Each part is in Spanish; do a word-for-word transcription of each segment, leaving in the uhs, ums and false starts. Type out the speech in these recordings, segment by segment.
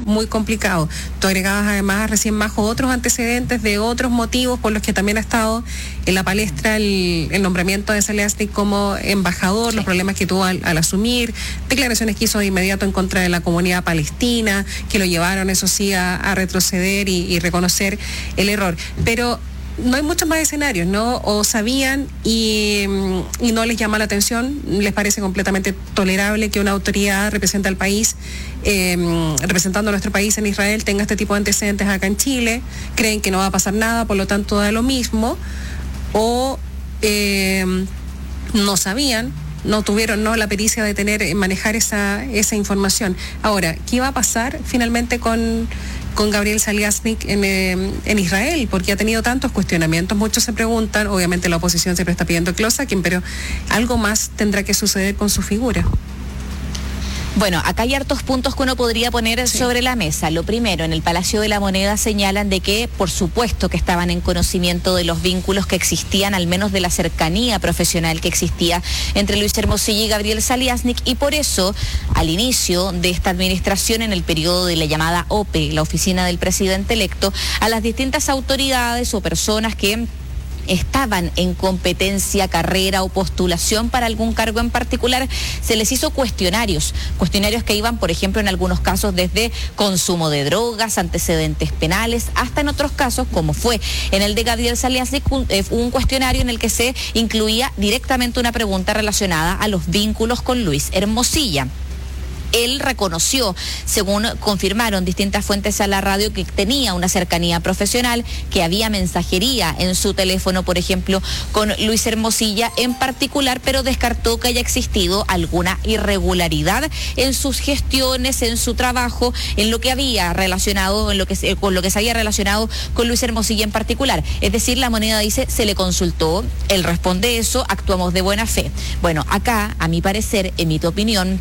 muy complicado. Tú agregabas además recién Majo otros antecedentes de otros motivos por los que también ha estado en la palestra el, el nombramiento de Zaliasnik como embajador, sí. Los problemas que tuvo al, al asumir, declaraciones que hizo de inmediato en contra de la comunidad palestina, que lo llevaron, eso sí, a, a retroceder y, y reconocer el error. Pero no hay muchos más escenarios, ¿no? O sabían y, y no les llama la atención, les parece completamente tolerable que una autoridad represente al país, eh, representando a nuestro país en Israel, tenga este tipo de antecedentes acá en Chile, creen que no va a pasar nada, por lo tanto da lo mismo, o eh, no sabían, no tuvieron no la pericia de tener, manejar esa, esa información. Ahora, ¿qué va a pasar finalmente con... con Gabriel Zaliasnik en, eh, en Israel, porque ha tenido tantos cuestionamientos? Muchos se preguntan, obviamente la oposición siempre está pidiendo que lo saquen, pero algo más tendrá que suceder con su figura. Bueno, acá hay hartos puntos que uno podría poner sí. sobre la mesa. Lo primero, en el Palacio de la Moneda señalan de que, por supuesto, que estaban en conocimiento de los vínculos que existían, al menos de la cercanía profesional que existía entre Luis Hermosilla y Gabriel Zaliasnik, y por eso, al inicio de esta administración, en el periodo de la llamada O P E, la oficina del presidente electo, a las distintas autoridades o personas que estaban en competencia, carrera o postulación para algún cargo en particular, se les hizo cuestionarios, cuestionarios que iban, por ejemplo, en algunos casos desde consumo de drogas, antecedentes penales, hasta en otros casos, como fue en el de Gabriel Zaliasnik, un, eh, un cuestionario en el que se incluía directamente una pregunta relacionada a los vínculos con Luis Hermosilla. Él reconoció, según confirmaron distintas fuentes a la radio, que tenía una cercanía profesional, que había mensajería en su teléfono, por ejemplo, con Luis Hermosilla en particular, pero descartó que haya existido alguna irregularidad en sus gestiones, en su trabajo, en lo que había relacionado, en lo que, con lo que se había relacionado con Luis Hermosilla en particular. Es decir, la Moneda dice, se le consultó, él responde eso, actuamos de buena fe. Bueno, acá, a mi parecer, en mi opinión,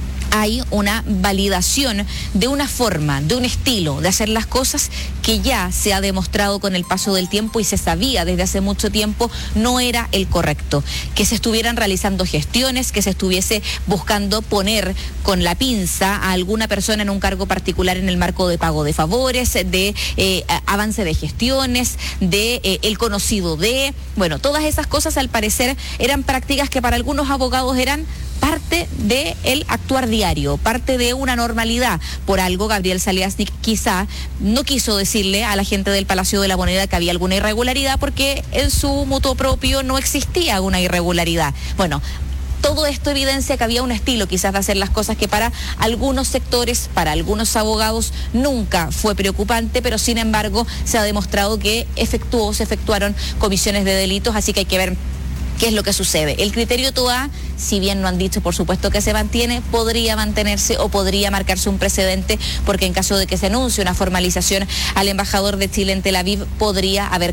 hay una validación de una forma, de un estilo de hacer las cosas que ya se ha demostrado con el paso del tiempo y se sabía desde hace mucho tiempo no era el correcto. Que se estuvieran realizando gestiones, que se estuviese buscando poner con la pinza a alguna persona en un cargo particular en el marco de pago de favores, de eh, avance de gestiones, de eh, el conocido de... Bueno, todas esas cosas al parecer eran prácticas que para algunos abogados eran parte del actuar diario, parte de una normalidad. Por algo Gabriel Zaliasnik quizá no quiso decirle a la gente del Palacio de la Moneda que había alguna irregularidad porque en su mutuo propio no existía una irregularidad. Bueno, todo esto evidencia que había un estilo quizás de hacer las cosas que para algunos sectores, para algunos abogados nunca fue preocupante, pero sin embargo se ha demostrado que efectuó, se efectuaron comisiones de delitos, así que hay que ver qué es lo que sucede. El criterio TOA, si bien no han dicho por supuesto que se mantiene, podría mantenerse o podría marcarse un precedente, porque en caso de que se anuncie una formalización al embajador de Chile en Tel Aviv, podría haber